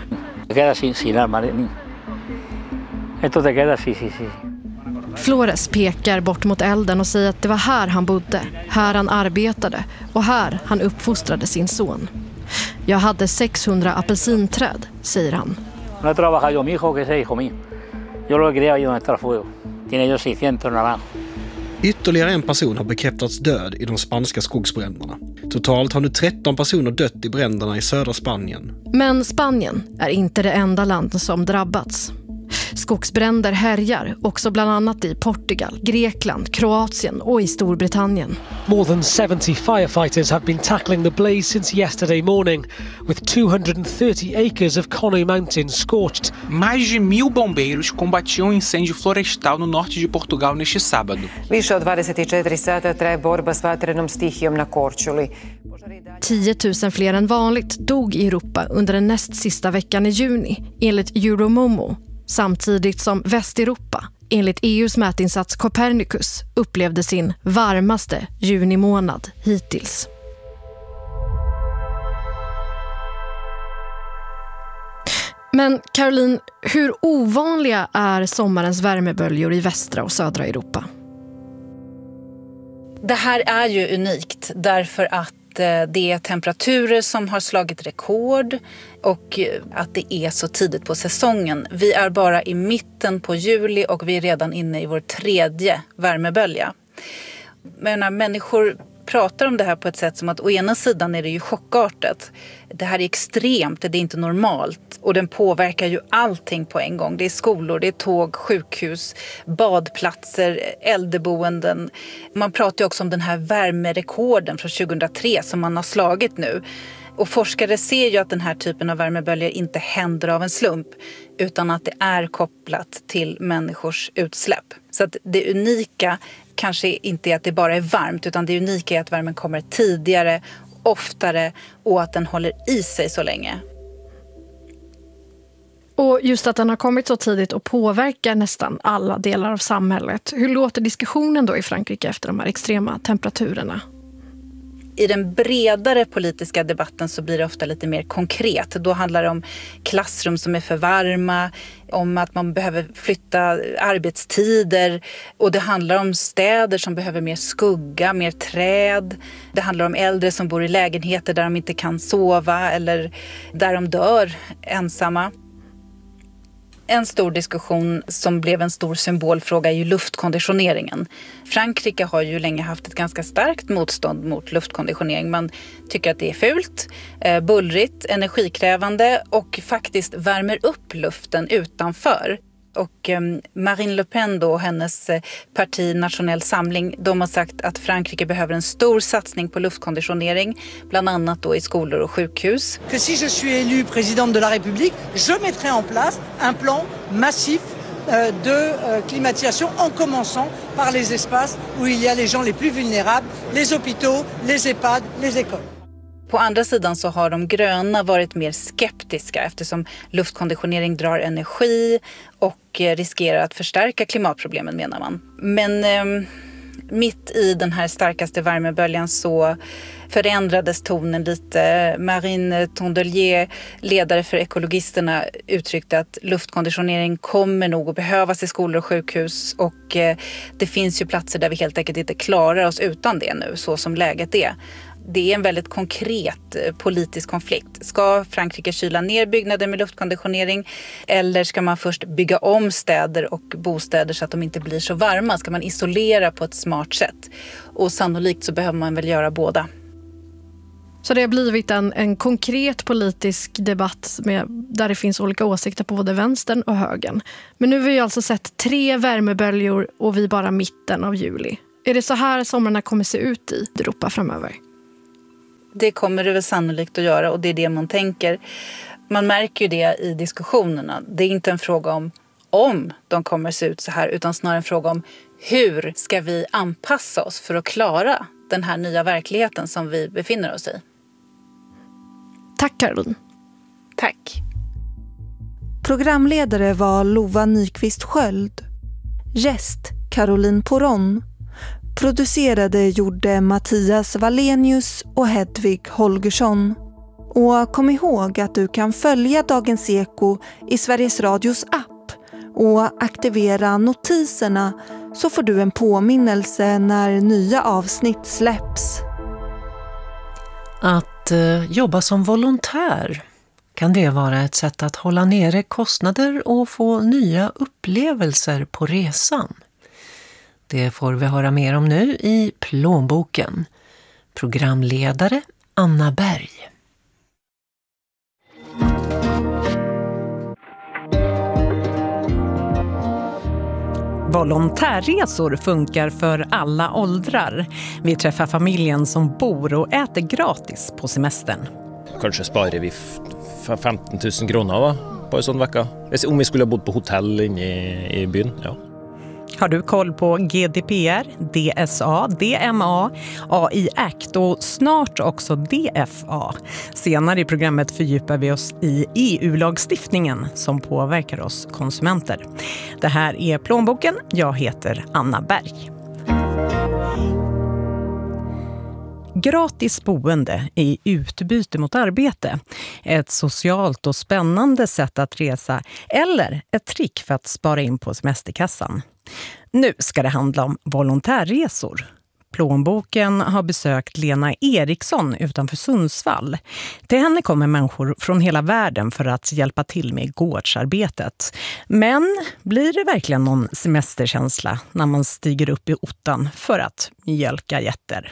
Flores pekar bort mot elden och säger att det var här han bodde, här han arbetade och här han uppfostrade sin son. Jag hade sexhundra apelsinträd, säger han. No he trabajado yo, mi hijo que es hijo mío. Yo lo he criado ahí donde está el fuego. Tiene yo seiscientos naranjos. Ytterligare en person har bekräftats död i de spanska skogsbränderna. Totalt har nu tretton personer dött i bränderna i södra Spanien. Men Spanien är inte det enda land som drabbats. Skogsbränder härjar också bland annat i Portugal, Grekland, Kroatien och i Storbritannien. More than seventy firefighters have been tackling the blaze since yesterday morning, with two hundred thirty acres of Conwy Mountain scorched. Mais de mil bombeiros combatiam incêndio florestal no norte de Portugal neste sábado. Više od dvadeset četiri sata traje borba s vatrenom stihijom na Korčuli. tio tusen fler än vanligt dog i Europa under den näst sista veckan i juni, enligt Euromomo. Samtidigt som Västeuropa, enligt E U:s mätinsats Copernicus, upplevde sin varmaste junimånad hittills. Men Caroline, hur ovanliga är sommarens värmeböljor i västra och södra Europa? Det här är ju unikt därför att det är temperaturer som har slagit rekord och att det är så tidigt på säsongen. Vi är bara i mitten på juli och vi är redan inne i vår tredje värmebölja. Men när människor pratar om det här på ett sätt som att å ena sidan är det ju chockartat. Det här är extremt, det är inte normalt. Och den påverkar ju allting på en gång. Det är skolor, det är tåg, sjukhus, badplatser, äldreboenden. Man pratar ju också om den här värmerekorden från tjugohundratre som man har slagit nu. Och forskare ser ju att den här typen av värmeböljor inte händer av en slump utan att det är kopplat till människors utsläpp. Så att det unika kanske inte är att det bara är varmt utan det unika är att värmen kommer tidigare, oftare och att den håller i sig så länge. Och just att den har kommit så tidigt och påverkar nästan alla delar av samhället. Hur låter diskussionen då i Frankrike efter de här extrema temperaturerna? I den bredare politiska debatten så blir det ofta lite mer konkret. Då handlar det om klassrum som är för varma, om att man behöver flytta arbetstider och det handlar om städer som behöver mer skugga, mer träd. Det handlar om äldre som bor i lägenheter där de inte kan sova eller där de dör ensamma. En stor diskussion som blev en stor symbolfråga är ju luftkonditioneringen. Frankrike har ju länge haft ett ganska starkt motstånd mot luftkonditionering. Man tycker att det är fult, bullrigt, energikrävande och faktiskt värmer upp luften utanför. Och Marine Le Pen då, hennes parti Nationell Samling, de har sagt att Frankrike behöver en stor satsning på luftkonditionering, bland annat då i skolor och sjukhus. Que si je suis élu président de la République, je mettrai en place un plan massif de climatisation en commençant par les espaces où il y a les gens les plus vulnérables, les hôpitaux, les EHPAD, les écoles. På andra sidan så har de gröna varit mer skeptiska eftersom luftkonditionering drar energi och riskerar att förstärka klimatproblemen, menar man. Men eh, Mitt i den här starkaste värmeböljan så förändrades tonen lite. Marine Tondelier, ledare för ekologisterna, uttryckte att luftkonditionering kommer nog att behövas i skolor och sjukhus. Och det finns ju platser där vi helt enkelt inte klarar oss utan det nu, så som läget är. Det är en väldigt konkret politisk konflikt. Ska Frankrike kyla ner byggnader med luftkonditionering eller ska man först bygga om städer och bostäder så att de inte blir så varma? Ska man isolera på ett smart sätt? Och sannolikt så behöver man väl göra båda. Så det har blivit en, en konkret politisk debatt med, där det finns olika åsikter på både vänstern och högern. Men nu har vi alltså sett tre värmeböljor och vi bara mitten av juli. Är det så här sommarna kommer se ut i Europa framöver? Det kommer det väl sannolikt att göra och det är det man tänker. Man märker ju det i diskussionerna. Det är inte en fråga om om de kommer se ut så här utan snarare en fråga om hur ska vi anpassa oss för att klara den här nya verkligheten som vi befinner oss i. Tack Caroline. Tack. Programledare var Lova Nyqvist Sköld. Gäst Caroline Poron. Producerade gjorde Mattias Wallenius och Hedvig Holgersson. Och kom ihåg att du kan följa Dagens Eko i Sveriges Radios app och aktivera notiserna så får du en påminnelse när nya avsnitt släpps. Att eh, jobba som volontär, kan det vara ett sätt att hålla nere kostnader och få nya upplevelser på resan? Det får vi höra mer om nu i Plånboken. Programledare Anna Berg. Volontärresor funkar för alla åldrar. Vi träffar familjen som bor och äter gratis på semestern. Kanske sparar vi femton tusen kronor va, på en sån vecka. Om vi skulle ha bott på hotell inne i, i byn, ja. Har du koll på G D P R, D S A, D M A, A I Act och snart också D F A? Senare i programmet fördjupar vi oss i E U-lagstiftningen som påverkar oss konsumenter. Det här är Plånboken. Jag heter Anna Berg. Gratis boende i utbyte mot arbete. Ett socialt och spännande sätt att resa eller ett trick för att spara in på semesterkassan. Nu ska det handla om volontärresor. Plånboken har besökt Lena Eriksson utanför Sundsvall. Till henne kommer människor från hela världen för att hjälpa till med gårdsarbetet. Men blir det verkligen någon semesterkänsla när man stiger upp i ottan för att mjölka getter?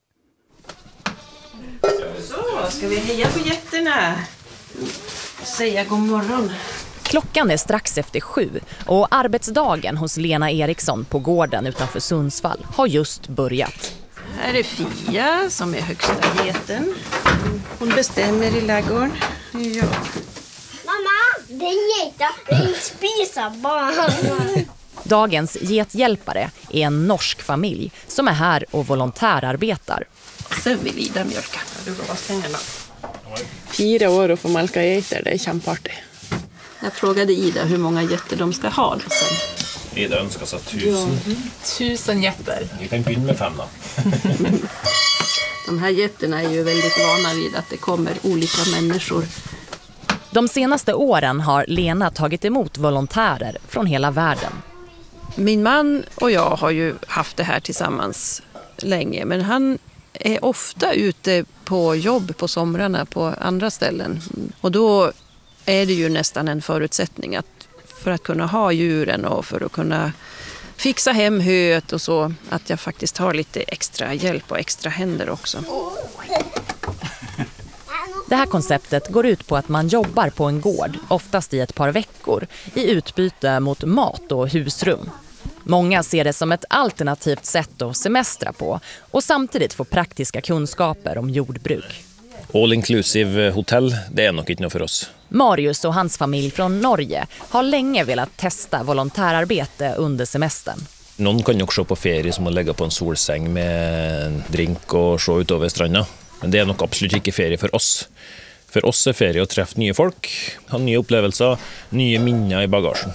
Så, ska vi heja på getterna? Säga god morgon. Klockan är strax efter sju och arbetsdagen hos Lena Eriksson på gården utanför Sundsvall har just börjat. Här är Fia som är högsta geten. Hon bestämmer i ladugården. Ja. Mamma, det är geta, det är spisa barn. Dagens gethjälpare är en norsk familj som är här och volontärarbetar. Sen vill Ida mjölka. Du går vara pengarna. Fyra år och få malka getter, det är kämpartigt. Jag frågade Ida hur många getter de ska ha. Sen. Ida önskar sig tusen. Ja. Tusen getter. Vi kan börja med fem då. De här getterna är ju väldigt vana vid att det kommer olika människor. De senaste åren har Lena tagit emot volontärer från hela världen. Min man och jag har ju haft det här tillsammans länge. Men han är ofta ute på jobb på somrarna på andra ställen. Och då är det ju nästan en förutsättning att för att kunna ha djuren och för att kunna fixa hem höet och så, att jag faktiskt har lite extra hjälp och extra händer också. Det här konceptet går ut på att man jobbar på en gård, oftast i ett par veckor, i utbyte mot mat och husrum. Många ser det som ett alternativt sätt att semestra på och samtidigt få praktiska kunskaper om jordbruk. All inclusive hotell, det är nog inte något för oss. Marius och hans familj från Norge har länge velat testa volontärarbete under semestern. Någon kan ju också på ferie som att lägga på en solsäng med en drink och se ut över stranden. Men det är nog absolut inte ferie för oss. För oss är ferie att träffa nya folk, ha nya upplevelser, nya minnen i bagagen.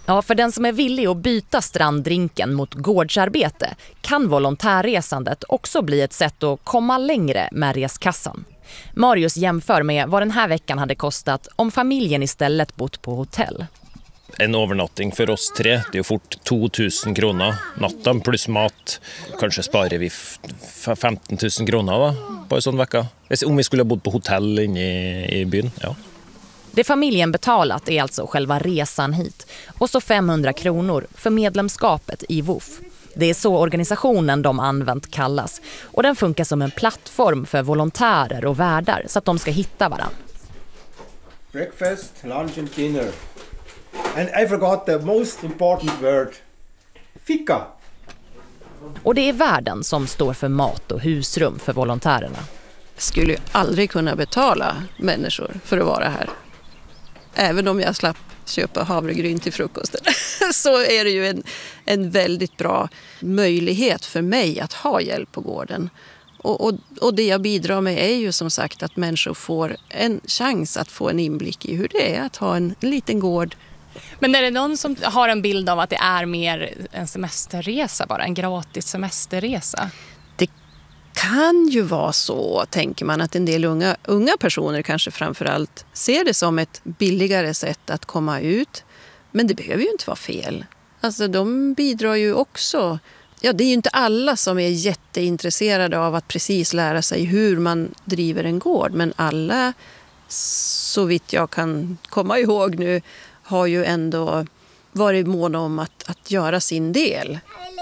Ja, för den som är villig att byta stranddrinken mot gårdsarbete kan volontärresandet också bli ett sätt att komma längre med reskassan. Marius jämför med vad den här veckan hade kostat om familjen istället bott på hotell. En overnatting för oss tre, det är ju fort två tusen kronor natten plus mat. Kanske sparar vi femton tusen kronor då, på en sån vecka. Om vi skulle ha bott på hotell inne i, i byn, ja. Det familjen betalat är alltså själva resan hit och så femhundra kronor för medlemskapet i V O F. Det är så organisationen de använt kallas och den funkar som en plattform för volontärer och värdar så att de ska hitta varandra. Breakfast, lunch and dinner. And I forgot the most important word. Fika. Och det är värden som står för mat och husrum för volontärerna. Jag skulle ju aldrig kunna betala människor för att vara här. Även om jag slapp köpa havregryn till frukosten så är det ju en, en väldigt bra möjlighet för mig att ha hjälp på gården. Och, och, och det jag bidrar med är ju som sagt att människor får en chans att få en inblick i hur det är att ha en, en liten gård. Men är det någon som har en bild av att det är mer en semesterresa, bara en gratis semesterresa? Det kan ju vara så, tänker man, att en del unga, unga personer kanske framförallt ser det som ett billigare sätt att komma ut. Men det behöver ju inte vara fel. Alltså de bidrar ju också. Ja, det är ju inte alla som är jätteintresserade av att precis lära sig hur man driver en gård. Men alla, så vitt jag kan komma ihåg nu, har ju ändå varit måna om att, att göra sin del.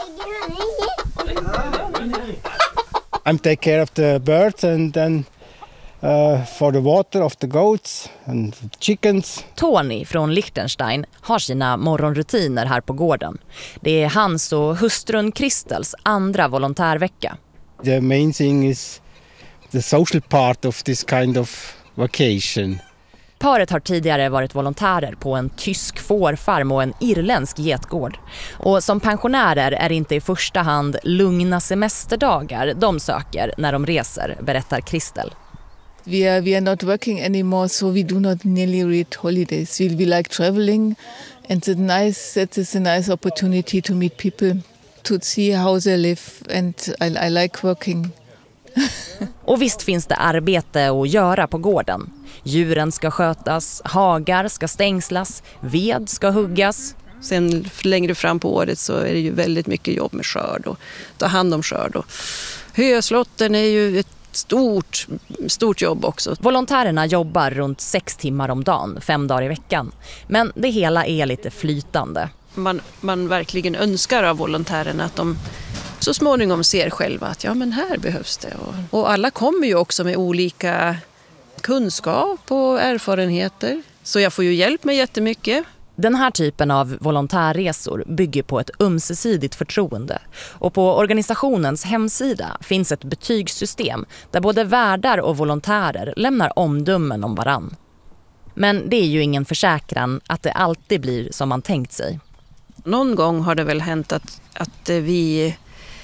I'm take care of the birds and then uh, for the water of the goats and chickens. Tony från Liechtenstein har sina morgonrutiner här på gården. Det är hans och hustrun Kristels andra volontärvecka. The main thing is the social part of this kind of vacation. Paret har tidigare varit volontärer på en tysk fårfarm och en irländsk getgård. Och som pensionärer är det inte i första hand lugna semesterdagar de söker när de reser, berättar Kristel. We are, we are not working anymore, so we do not nearly read holidays. We, we like traveling and it's nice, it's a nice opportunity to meet people, to see how they live, and I, I like working. Och visst finns det arbete att göra på gården. Djuren ska skötas, hagar ska stängslas, ved ska huggas. Sen längre fram på året så är det ju väldigt mycket jobb med skörd och ta hand om skörd. Och höslotten är ju ett stort, stort jobb också. Volontärerna jobbar runt sex timmar om dagen, fem dagar i veckan. Men det hela är lite flytande. Man, man verkligen önskar av volontärerna att de så småningom ser själva att ja, men här behövs det. Och, och alla kommer ju också med olika kunskap och erfarenheter. Så jag får ju hjälp med jättemycket. Den här typen av volontärresor bygger på ett ömsesidigt förtroende. Och på organisationens hemsida finns ett betygssystem där både värdar och volontärer lämnar omdömen om varann. Men det är ju ingen försäkran att det alltid blir som man tänkt sig. Någon gång har det väl hänt att, att vi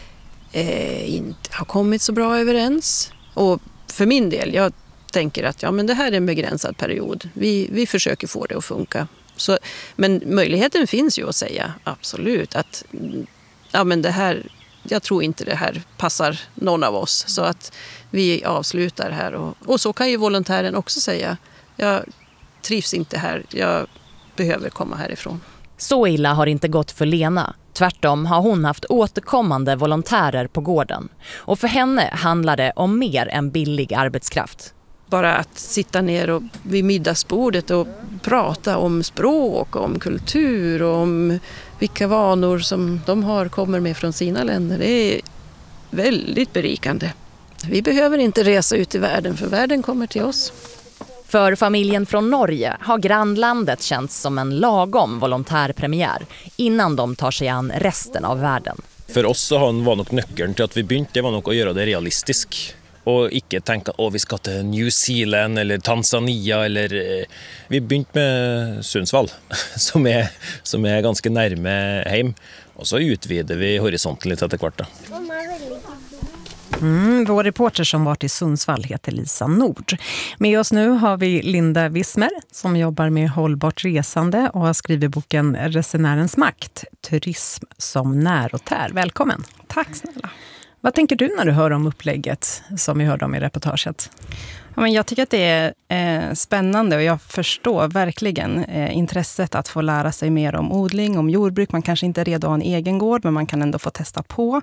eh, inte har kommit så bra överens. Och för min del, jag tänker att ja, men det här är en begränsad period. Vi, vi försöker få det att funka. Så, men möjligheten finns ju att säga absolut att ja, men det här, jag tror inte det här passar någon av oss. Så att vi avslutar här. Och, och så kan ju volontären också säga, jag trivs inte här, jag behöver komma härifrån. Så illa har inte gått för Lena. Tvärtom har hon haft återkommande volontärer på gården. Och för henne handlar det om mer än billig arbetskraft. Bara att sitta ner och vid middagsbordet och prata om språk, om kultur och om vilka vanor som de har kommer med från sina länder. Det är väldigt berikande. Vi behöver inte resa ut i världen, för världen kommer till oss. För familjen från Norge har grannlandet känts som en lagom volontärpremiär innan de tar sig an resten av världen. För oss så var nog nyckeln till att vi började, det var nog att göra det realistiskt. Och inte tänka att vi ska till New Zealand eller Tanzania. Eller, vi började med Sundsvall som är, som är ganska närme hem. Och så utvidar vi horisonten lite efter kvart. Mm, vår reporter som var till Sundsvall heter Lisa Nord. Med oss nu har vi Linda Wismer som jobbar med hållbart resande och har skrivit boken Resenärens makt, turism som när och tär. Välkommen. Tack snälla. Vad tänker du när du hör om upplägget som vi hörde om i reportaget? Ja, men jag tycker att det är eh, spännande och jag förstår verkligen eh, intresset att få lära sig mer om odling, om jordbruk. Man kanske inte är redo att ha en egen gård, men man kan ändå få testa på.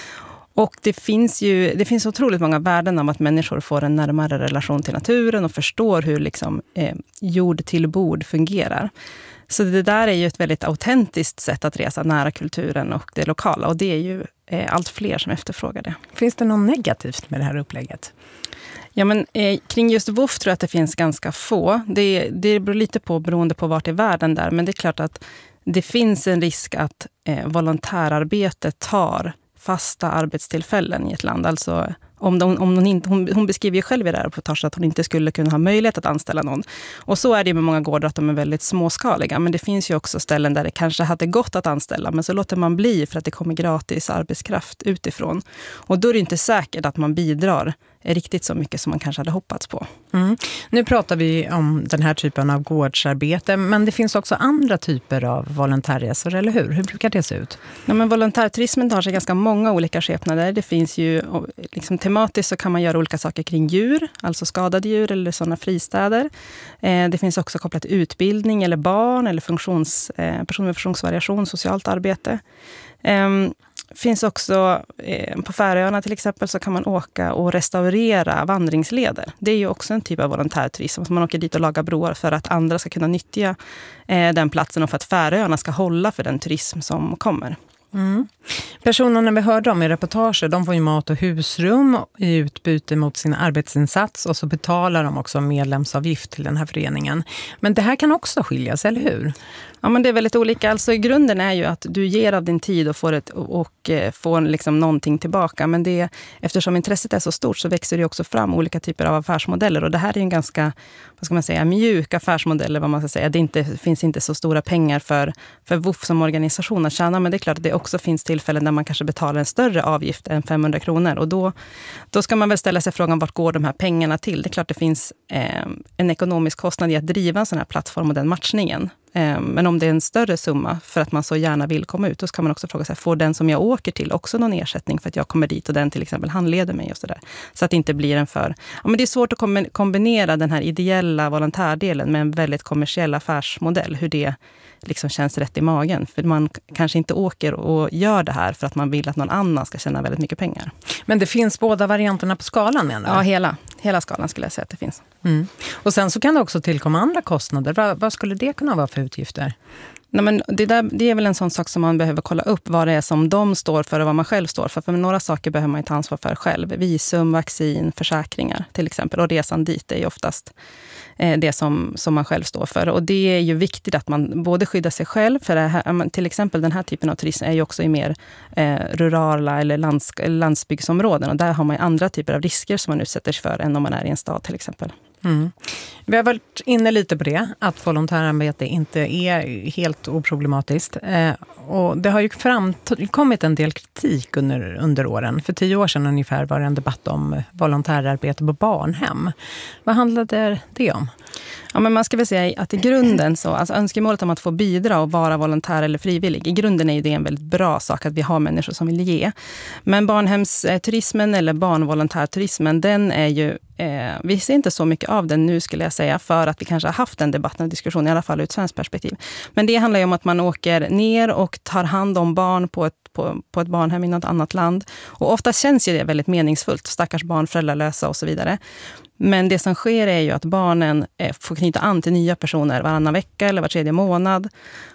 Och det finns ju det finns otroligt många värden av att människor får en närmare relation till naturen och förstår hur liksom, eh, jord till bord fungerar. Så det där är ju ett väldigt autentiskt sätt att resa nära kulturen och det lokala. Och det är ju eh, allt fler som efterfrågar det. Finns det något negativt med det här upplägget? Ja, men eh, kring just W O F tror jag att det finns ganska få. Det, det beror lite på beroende på vart i världen där. Men det är klart att det finns en risk att eh, volontärarbete tar fasta arbetstillfällen i ett land. Alltså om, de, om hon, inte, hon, hon beskriver ju själv i det här reportaget att hon inte skulle kunna ha möjlighet att anställa någon. Och så är det med många gårdar att de är väldigt småskaliga. Men det finns ju också ställen där det kanske hade gått att anställa. Men så låter man bli för att det kommer gratis arbetskraft utifrån. Och då är det inte säkert att man bidrar riktigt så mycket som man kanske hade hoppats på. Mm. Nu pratar vi om den här typen av gårdsarbete, men det finns också andra typer av volontärresor, eller hur? Hur brukar det se ut? Ja, men volontärturismen tar sig ganska många olika skepnader. Det finns ju, liksom tematiskt så kan man göra olika saker kring djur, alltså skadade djur eller sådana fristäder. Eh, det finns också kopplat till utbildning eller barn eller funktions, eh, personer med funktionsvariation, socialt arbete. Eh, finns också eh, på Färöarna till exempel så kan man åka och restaurera vandringsleder. Det är ju också en typ av volontärturism. Man åker dit och lagar broar för att andra ska kunna nyttja eh, den platsen och för att Färöarna ska hålla för den turism som kommer. Mm. Personerna vi hörde om i reportager, de får ju mat och husrum i utbyte mot sin arbetsinsats och så betalar de också medlemsavgift till den här föreningen. Men det här kan också skiljas, eller hur? Ja, men det är väldigt olika. Alltså i grunden är ju att du ger av din tid och får, ett, och, och får liksom någonting tillbaka. Men det, eftersom intresset är så stort så växer det också fram olika typer av affärsmodeller. Och det här är ju en ganska, vad ska man säga, mjuk affärsmodell, vad man ska säga. Det inte, finns inte så stora pengar för, för W O F som organisation att tjäna. Men det är klart att det också finns tillfällen där man kanske betalar en större avgift än femhundra kronor. Och då, då ska man väl ställa sig frågan, vart går de här pengarna till? Det är klart att det finns eh, en ekonomisk kostnad i att driva en sån här plattform och den matchningen. Men om det är en större summa för att man så gärna vill komma ut, då ska man också fråga sig, får den som jag åker till också någon ersättning för att jag kommer dit och den till exempel handleder mig och sådär. Så att det inte blir en för... Ja, men det är svårt att kombinera den här ideella volontärdelen med en väldigt kommersiell affärsmodell, hur det liksom känns rätt i magen. För man kanske inte åker och gör det här för att man vill att någon annan ska tjäna väldigt mycket pengar. Men det finns båda varianterna på skalan, menar du? Ja, hela, hela skalan skulle jag säga att det finns. Mm. Och sen så kan det också tillkomma andra kostnader. Vad, vad skulle det kunna vara för utgifter? Nej, men det, där, det är väl en sån sak som man behöver kolla upp, vad det är som de står för och vad man själv står för. För några saker behöver man ju ta ansvar för själv. Visum, vaccin, försäkringar till exempel. Och resan dit är ju oftast eh, det som, som man själv står för. Och det är ju viktigt att man både skyddar sig själv. För det här, till exempel den här typen av turism är ju också i mer eh, rurala eller lands, landsbygdsområden. Och där har man ju andra typer av risker som man utsätter sig för än om man är i en stad till exempel. Mm. Vi har varit inne lite på det, att volontärarbete inte är helt oproblematiskt. Eh, och det har ju framkommit en del kritik under, under åren. För tio år sedan ungefär var det en debatt om volontärarbete på barnhem. Vad handlade det om? Ja, men man ska väl säga att i grunden så, alltså önskemålet om att få bidra och vara volontär eller frivillig, i grunden är det en väldigt bra sak att vi har människor som vill ge. Men barnhemsturismen eller barnvolontärturismen, den är ju, eh, vi ser inte så mycket av den nu skulle jag säga, för att vi kanske har haft en debatt och diskussion, i alla fall ur ett svenskt perspektiv. Men det handlar ju om att man åker ner och tar hand om barn på ett, på, på ett barnhem i något annat land. Och ofta känns ju det väldigt meningsfullt, stackars barn, föräldralösa och så vidare. Men det som sker är ju att barnen får knyta an till nya personer varannan vecka eller var tredje månad.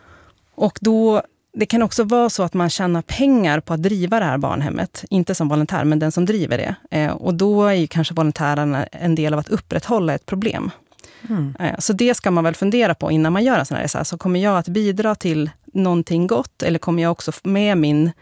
Och då, det kan också vara så att man tjänar pengar på att driva det här barnhemmet. Inte som volontär, men den som driver det. Och då är ju kanske volontärerna en del av att upprätthålla ett problem. Mm. Så det ska man väl fundera på innan man gör en sån här resa. Så kommer jag att bidra till någonting gott, eller kommer jag också med min...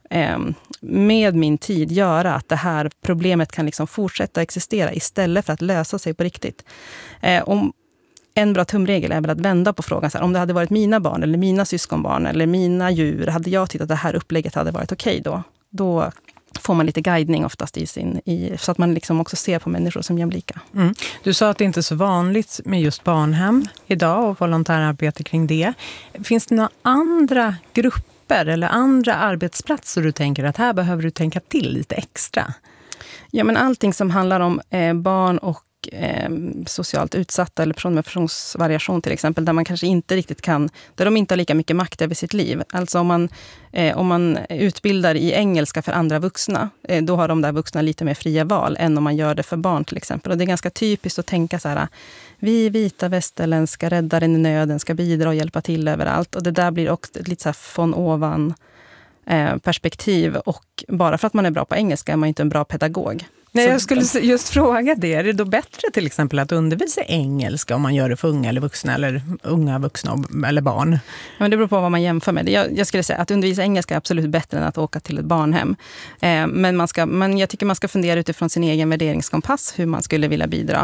med min tid göra att det här problemet kan liksom fortsätta existera istället för att lösa sig på riktigt. Om en bra tumregel är väl att vända på frågan. Så här, om det hade varit mina barn eller mina syskonbarn eller mina djur, hade jag tyckt att det här upplägget hade varit okej då? Då får man lite guidning oftast i sin, i, så att man liksom också ser på människor som jämlika. Mm. Du sa att det inte är så vanligt med just barnhem idag och volontärarbete kring det. Finns det några andra grupper eller andra arbetsplatser du tänker att här behöver du tänka till lite extra? Ja, men allting som handlar om eh, barn och eh, socialt utsatta eller personer med funktionsvariation till exempel, där man kanske inte riktigt kan, där de inte har lika mycket makt över sitt liv. Alltså om man, eh, om man utbildar i engelska för andra vuxna, eh, då har de där vuxna lite mer fria val än om man gör det för barn till exempel. Och det är ganska typiskt att tänka så här, vi vita västerländska räddaren i nöden ska bidra och hjälpa till överallt. Och det där blir också lite så här från ovan perspektiv, och bara för att man är bra på engelska är man inte en bra pedagog. Nej, jag skulle just fråga det. Är det då bättre till exempel att undervisa engelska om man gör det för unga eller vuxna eller unga vuxna eller barn? Ja, men det beror på vad man jämför med. Jag, jag skulle säga att undervisa engelska är absolut bättre än att åka till ett barnhem. Eh, men, man ska, men jag tycker man ska fundera utifrån sin egen värderingskompass hur man skulle vilja bidra.